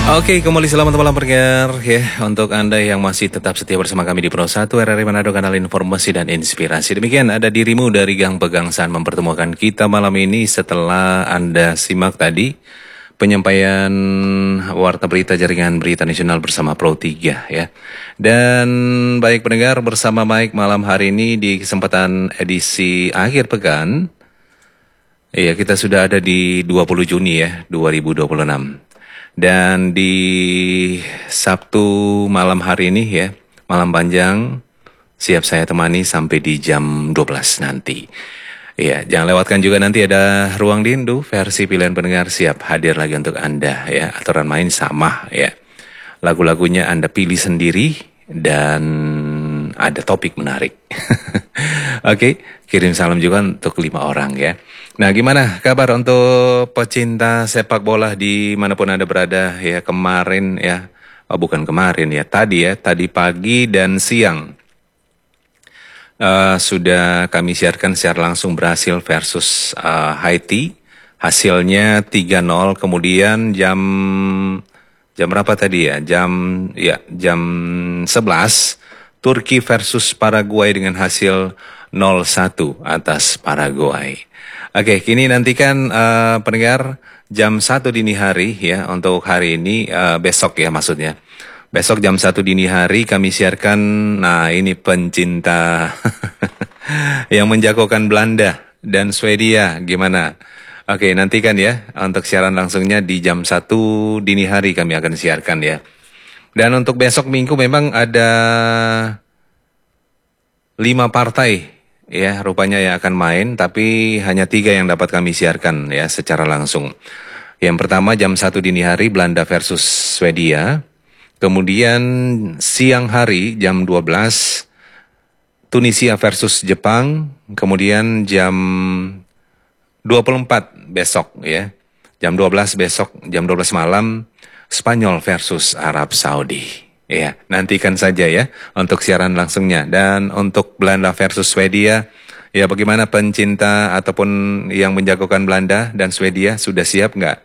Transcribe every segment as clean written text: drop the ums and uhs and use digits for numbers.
Oke, kembali selamat malam pendengar ya. Untuk Anda yang masih tetap setia bersama kami di Pro 1 RRI Manado, kanal informasi dan inspirasi. Demikian ada dirimu dari Gang Pegangsaan mempertemukan kita malam ini setelah Anda simak tadi penyampaian Warta Berita Jaringan Berita Nasional bersama Pro 3 ya. Dan baik pendengar, bersama Mike malam hari ini di kesempatan edisi akhir pekan. Iya, kita sudah ada di 20 Juni ya, 2026. Dan di Sabtu malam hari ini ya, malam panjang, siap saya temani sampai di jam 12 nanti. Ya, jangan lewatkan juga nanti ada Ruang Rindu, versi pilihan pendengar siap hadir lagi untuk Anda ya. Aturan main sama ya. Lagu-lagunya Anda pilih sendiri dan ada topik menarik. Oke, kirim salam juga untuk 5 orang ya. Nah, gimana kabar untuk pecinta sepak bola dimanapun Anda berada ya kemarin ya. Oh, bukan kemarin ya, tadi pagi dan siang. Sudah kami siarkan secara langsung Brasil versus Haiti. Hasilnya 3-0, kemudian jam berapa tadi ya? Jam 11 Turki versus Paraguay dengan hasil 0-1 atas Paraguay. Oke, kini nantikan pendengar jam 1 dini hari ya untuk hari ini, besok ya maksudnya. Besok jam 1 dini hari kami siarkan, nah ini pencinta yang menjagokan Belanda dan Swedia gimana? Oke, nantikan ya untuk siaran langsungnya di jam 1 dini hari kami akan siarkan ya. Dan untuk besok Minggu memang ada 5 partai ya rupanya yang akan main, tapi hanya 3 yang dapat kami siarkan ya secara langsung. Yang pertama jam 1 dini hari Belanda versus Swedia. Kemudian siang hari jam 12 Tunisia versus Jepang. Kemudian jam 24 besok ya. Jam 12 besok, jam 12 malam Spanyol versus Arab Saudi. Ya, nantikan saja ya untuk siaran langsungnya. Dan untuk Belanda versus Swedia, ya bagaimana pencinta ataupun yang menjagokan Belanda dan Swedia, sudah siap nggak?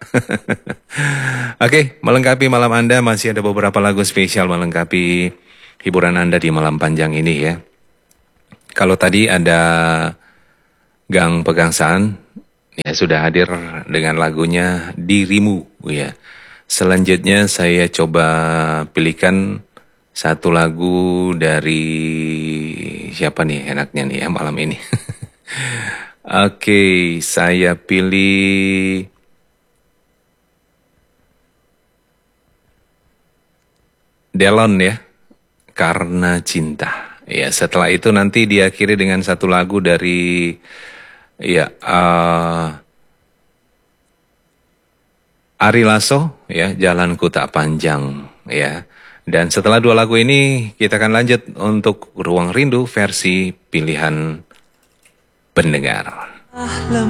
Oke, melengkapi malam Anda masih ada beberapa lagu spesial melengkapi hiburan Anda di malam panjang ini ya. Kalau tadi ada Gang Pegangsaan, ya sudah hadir dengan lagunya Dirimu ya. Selanjutnya saya coba pilihkan satu lagu dari siapa nih enaknya nih ya malam ini. Oke, saya pilih Delon ya, Karena Cinta. Ya, setelah itu nanti diakhiri dengan satu lagu dari ya Ari Lasso ya, Jalanku Tak Panjang ya. Dan setelah 2 lagu ini kita akan lanjut untuk Ruang Rindu versi pilihan pendengar.